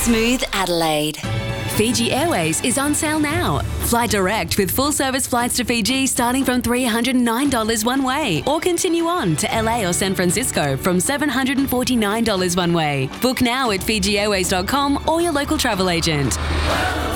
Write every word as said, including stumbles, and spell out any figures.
Smooth Adelaide. Fiji Airways is on sale now. Fly direct with full-service flights to Fiji starting from three hundred nine dollars one way, or continue on to L A or San Francisco from seven hundred forty-nine dollars one way. Book now at fiji airways dot com or your local travel agent.